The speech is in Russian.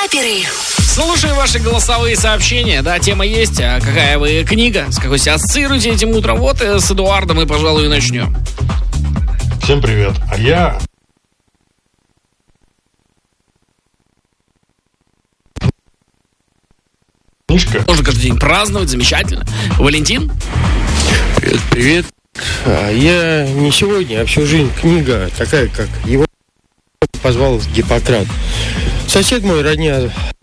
Оперы. Слушаем ваши голосовые сообщения. Да, тема есть. А какая вы книга? С какой себя ассоциируете этим утром? Вот с Эдуардом мы, пожалуй, и начнем. Всем привет. А я... Книжка. Можно каждый день праздновать, замечательно. Валентин? Привет, привет. Я не сегодня, а всю жизнь книга такая, как его позвал Гиппократ. Сосед мой, родня